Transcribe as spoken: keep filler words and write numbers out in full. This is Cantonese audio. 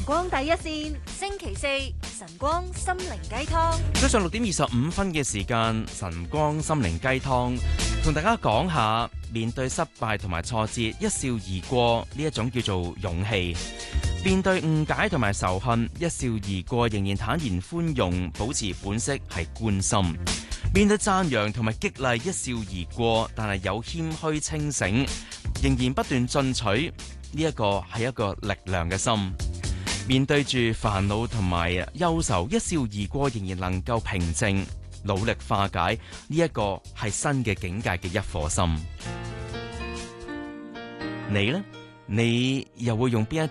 光第一線，星期四晨光心靈雞湯。 早上六點二十五分嘅時間，晨光心靈雞湯，同大家講下面對失敗同埋挫折，一笑而過呢一種叫做勇氣；面對誤解同埋仇恨，一笑而過，仍然坦然寬容，保持本色係關心；面對讚揚同埋激勵，一笑而過，但係有謙虛清醒，仍然不斷進取。呢一個係一個力量嘅心。面對住煩惱同埋憂愁，一笑而過，仍然能夠平靜，努力化解。呢一個係新嘅境界嘅一顆心。你呢？你又會用邊一